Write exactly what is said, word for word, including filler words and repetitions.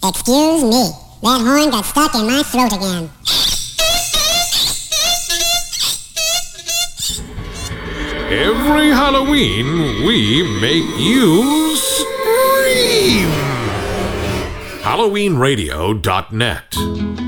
Excuse me. That horn got stuck in my throat again. Every Halloween, we make you scream. Halloween Radio dot net